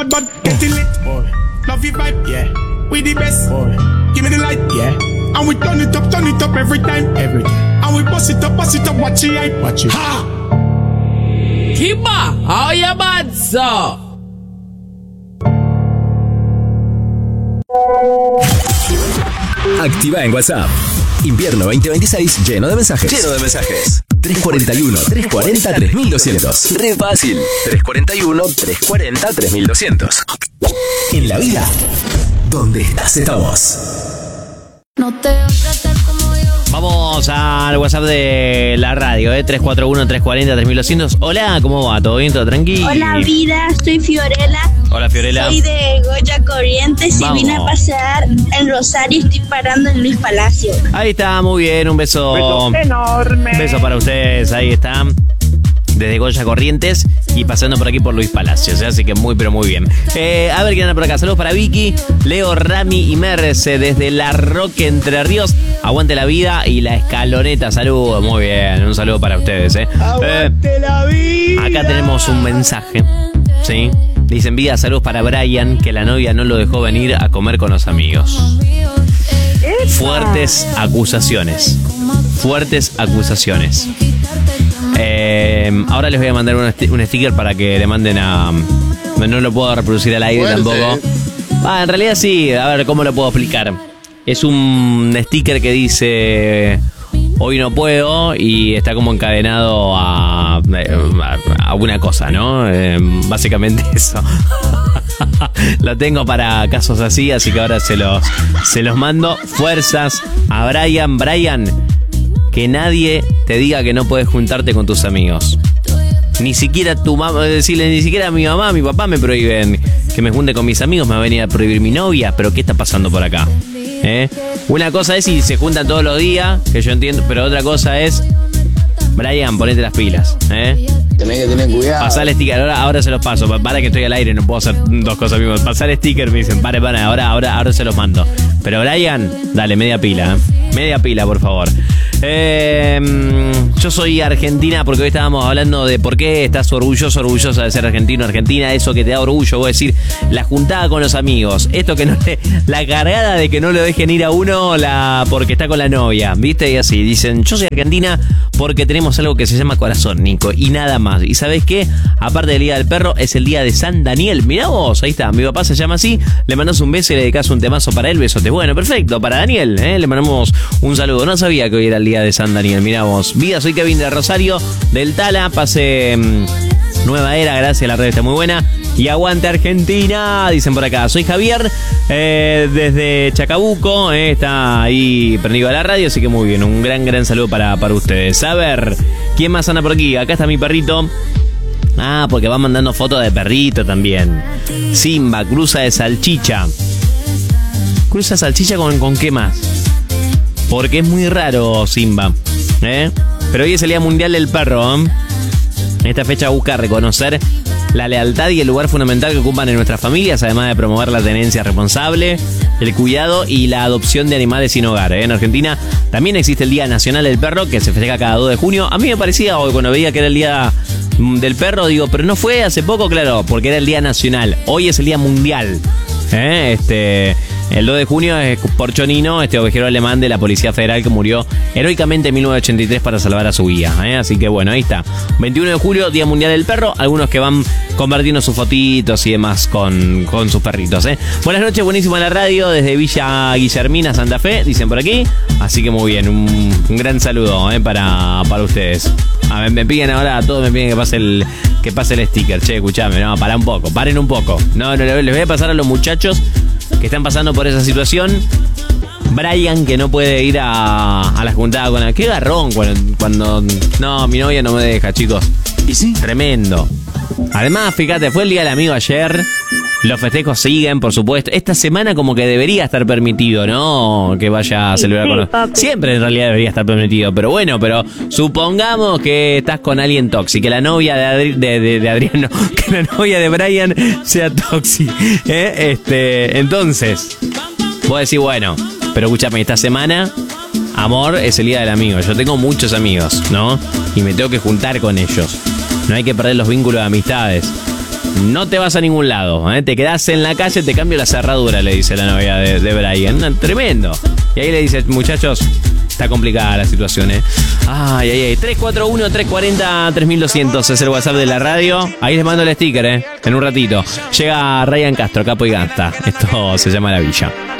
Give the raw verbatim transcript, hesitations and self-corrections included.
bad bad, getting lit. Boy. Love your vibe, yeah. We the best, boy. Give me the light, yeah. And we turn it up, turn it up every time, every time. And we bust it up, bust it up, watch it, hype, watch it. Ha! Kimba, how you bad, sir? Activa en WhatsApp. Invierno veinte veintiséis lleno de mensajes. Lleno de mensajes. tres cuarenta y uno, trescientos cuarenta, tres mil doscientos. Re fácil. tres cuarenta y uno, trescientos cuarenta, tres mil doscientos. En la vida, donde estás, estamos. No te voy a tratar como yo. Vamos al WhatsApp de la radio, ¿eh? tres cuatro uno, trescientos cuarenta, tres mil doscientos. Hola, ¿cómo va? ¿Todo bien? ¿Todo tranquilo? Hola, vida. Soy Fiorella. Hola, Fiorella. Soy de Goya Corrientes. Vamos. Y vine a pasear en Rosario. Estoy parando en Luis Palacio. Ahí está, muy bien. Un beso. Beso enorme. Un beso para ustedes. Ahí está. Desde Goya Corrientes y pasando por aquí por Luis Palacios, ¿eh? Así que muy, pero muy bien. Eh, a ver quién anda por acá. Saludos para Vicky, Leo, Rami y Merce desde La Roque, Entre Ríos. Aguante la vida y la escaloneta. Saludos, muy bien. Un saludo para ustedes, ¿eh? Aguante eh, la vida. Acá tenemos un mensaje, ¿sí? Dicen, vida, saludos para Brian, que la novia no lo dejó venir a comer con los amigos. Epa. Fuertes acusaciones. Fuertes acusaciones. Eh, ahora les voy a mandar un, st- un sticker para que le manden a... No lo puedo reproducir al aire Fuerte. tampoco. Ah, en realidad sí, a ver cómo lo puedo explicar. Es un sticker que dice... Hoy no puedo y está como encadenado a, a, a una cosa, ¿no? Eh, básicamente eso. Lo tengo para casos así, así que ahora se los, se los mando. Fuerzas a Brian. Brian, que nadie te diga que no puedes juntarte con tus amigos. Ni siquiera tu mamá, decirle, ni siquiera a mi mamá, a mi papá me prohíben que me junte con mis amigos, me va a venir a prohibir mi novia, pero ¿qué está pasando por acá? ¿Eh? Una cosa es si se juntan todos los días, que yo entiendo, pero otra cosa es, Brian, ponete las pilas, ¿eh? Tenés que tener cuidado. Pasar el sticker, ahora, ahora se los paso, para que estoy al aire, no puedo hacer dos cosas mismas. Pasar el sticker, me dicen, pare, para, ahora, ahora, ahora se los mando. Pero Brian, dale, media pila, ¿eh? Media pila, por favor. Eh, yo soy argentina porque hoy estábamos hablando de por qué estás orgulloso, orgullosa de ser argentino, argentina, eso que te da orgullo, voy a decir, la juntada con los amigos, esto que no le, la cargada de que no lo dejen ir a uno la porque está con la novia, ¿viste? Y así, dicen, yo soy argentina porque tenemos algo que se llama corazón, Nico, y nada más. ¿Y sabés qué? Aparte del Día del Perro, es el Día de San Daniel. Mirá vos, ahí está, mi papá se llama así, le mandás un beso y le dedicás un temazo para él, besote. Bueno, perfecto, para Daniel, ¿eh? Le mandamos un saludo. No sabía que hoy era el Día de San Daniel, mirá vos. Vida, soy Kevin de Rosario, del Tala, pase mmm, nueva era, gracias, la red está muy buena. Y aguante Argentina, dicen por acá. Soy Javier, eh, desde Chacabuco, eh, está ahí prendido a la radio, así que muy bien, un gran, gran saludo para, para ustedes. A ver, ¿quién más anda por aquí? Acá está mi perrito. Ah, porque va mandando fotos de perrito también. Simba, cruza de salchicha. ¿Cruza salchicha con, con qué más? Porque es muy raro Simba, ¿eh? Pero hoy es el Día Mundial del Perro, ¿eh? En esta fecha busca reconocer la lealtad y el lugar fundamental que ocupan en nuestras familias, además de promover la tenencia responsable, el cuidado y la adopción de animales sin hogar, ¿eh? En Argentina también existe el Día Nacional del Perro, que se festeja cada dos de junio. A mí me parecía hoy, cuando veía que era el Día del Perro, digo, pero no fue hace poco, claro, porque era el Día Nacional. Hoy es el Día Mundial, ¿eh? Este... El dos de junio es Porchonino, este ovejero alemán de la Policía Federal que murió heroicamente en mil novecientos ochenta y tres para salvar a su guía, ¿eh? Así que bueno, ahí está. veintiuno de julio, Día Mundial del Perro. Algunos que van compartiendo sus fotitos y demás con, con sus perritos, ¿eh? Buenas noches, buenísimo en la radio desde Villa Guillermina, Santa Fe, dicen por aquí. Así que muy bien, un, un gran saludo, ¿eh? para, para ustedes. A ver, me piden ahora, a todos me piden que pase el que pase el sticker. Che, escuchame, no, para un poco, paren un poco. No, no, les voy a pasar a los muchachos que están pasando por esa situación. Brian, que no puede ir a, a la juntada con la... Qué garrón cuando, cuando... No, mi novia no me deja, chicos. ¿Y sí? Tremendo. Además, fíjate, fue el Día del Amigo ayer. Los festejos siguen, por supuesto. Esta semana como que debería estar permitido, ¿no? Que vaya a celebrar sí, con... papi. Siempre en realidad debería estar permitido. Pero bueno, pero supongamos que estás con alguien tóxico. Que la novia de, Adri... de, de, de Adrián, no, que la novia de Brian sea tóxica, ¿eh? Este, entonces, vos decís, bueno, pero escúchame, esta semana, amor, es el Día del Amigo. Yo tengo muchos amigos, ¿no? Y me tengo que juntar con ellos. No hay que perder los vínculos de amistades. no te vas a ningún lado, ¿eh? Te quedás en la calle, te cambio la cerradura, le dice la novia de, de Brian. No, tremendo. Y ahí le dice, muchachos, está complicada la situación, ¿eh? Ay, ay, ay. tres cuatro uno, tres cuatro cero, tres mil doscientos es el WhatsApp de la radio. Ahí les mando el sticker, ¿eh? En un ratito. Llega Ryan Castro, Capo y Gasta. Esto se llama La Villa.